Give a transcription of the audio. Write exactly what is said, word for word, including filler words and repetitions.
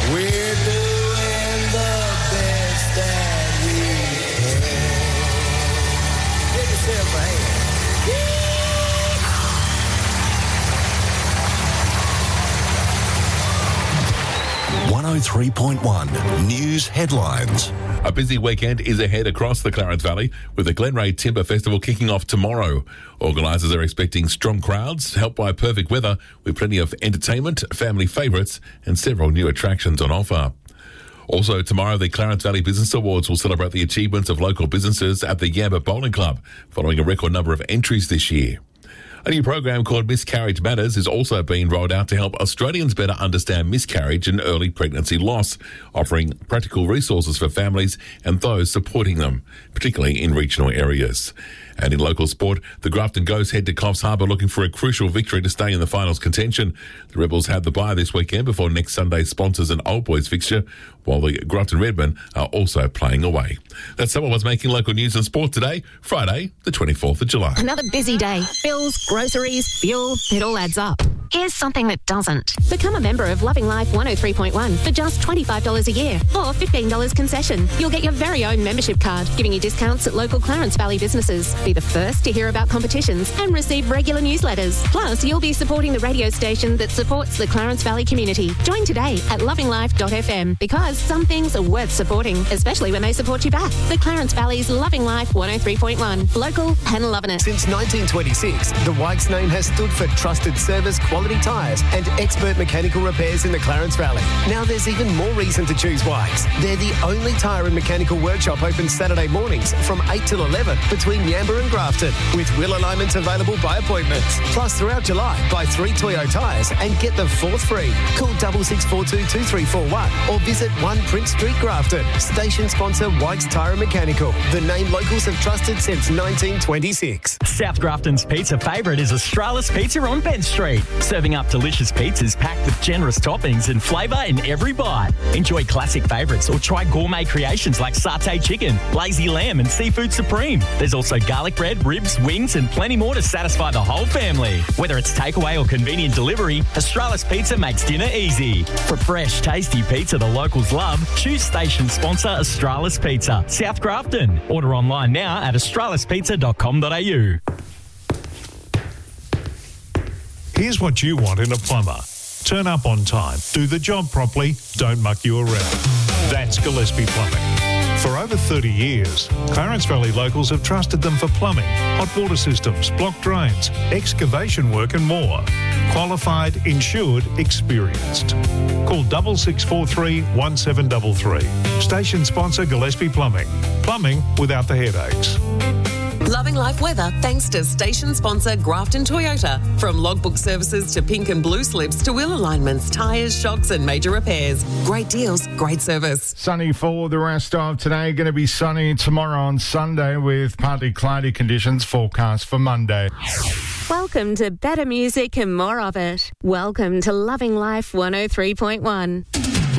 We're doing the best that we can. Give yourself a hand. one oh three point one News Headlines. A busy weekend is ahead across the Clarence Valley with the Glenray Timber Festival kicking off tomorrow. Organisers are expecting strong crowds, helped by perfect weather with plenty of entertainment, family favourites and several new attractions on offer. Also tomorrow, the Clarence Valley Business Awards will celebrate the achievements of local businesses at the Yamba Bowling Club, following a record number of entries this year. A new program called Miscarriage Matters is also being rolled out to help Australians better understand miscarriage and early pregnancy loss, offering practical resources for families and those supporting them, particularly in regional areas. And in local sport, the Grafton Ghosts head to Coffs Harbour looking for a crucial victory to stay in the finals contention. The Rebels have the bye this weekend before next Sunday's Sponsors and Old Boys fixture, while the Grafton Redmen are also playing away. That's some of what's making local news and sport today, Friday, the twenty-fourth of July. Another busy day. Bills, groceries, fuel, it all adds up. Here's something that doesn't. Become a member of Loving Life one oh three point one for just twenty-five dollars a year or fifteen dollars concession. You'll get your very own membership card, giving you discounts at local Clarence Valley businesses. Be the first to hear about competitions and receive regular newsletters. Plus, you'll be supporting the radio station that supports the Clarence Valley community. Join today at loving life dot f m because some things are worth supporting, especially when they support you back. The Clarence Valley's Loving Life one oh three point one. Local and loving it. Since nineteen twenty-six, the Wykes name has stood for trusted service, quality tyres and expert mechanical repairs in the Clarence Valley. Now there's even more reason to choose Wykes. They're the only tyre and mechanical workshop open Saturday mornings from eight till eleven between Yamba and Grafton, with wheel alignments available by appointment. Plus, throughout July, buy three Toyo tyres and get the fourth free. Call six six four two, two three four one or visit one Prince Street, Grafton. Station sponsor Wykes Tyre and Mechanical. The name locals have trusted since nineteen twenty-six. South Grafton's pizza favourite is Australis Pizza on Bent Street, serving up delicious pizzas packed with generous toppings and flavour in every bite. Enjoy classic favourites or try gourmet creations like satay chicken, lazy lamb and seafood supreme. There's also garlic bread, ribs, wings and plenty more to satisfy the whole family. Whether it's takeaway or convenient delivery, Australis Pizza makes dinner easy. For fresh, tasty pizza the locals love, choose station sponsor Australis Pizza, South Grafton. Order online now at australis pizza dot com dot a u. Here's what you want in a plumber. Turn up on time, do the job properly, don't muck you around. That's Gillespie Plumbing. For over thirty years, Clarence Valley locals have trusted them for plumbing, hot water systems, block drains, excavation work and more. Qualified, insured, experienced. Call six six four three, one seven three three. Station sponsor Gillespie Plumbing. Plumbing without the headaches. Loving life weather thanks to station sponsor Grafton Toyota. From logbook services to pink and blue slips to wheel alignments, tyres, shocks and major repairs. Great deals, great service. Sunny for the rest of today. Going to be sunny tomorrow on Sunday with partly cloudy conditions forecast for Monday. Welcome to better music and more of it. Welcome to Loving Life one oh three point one.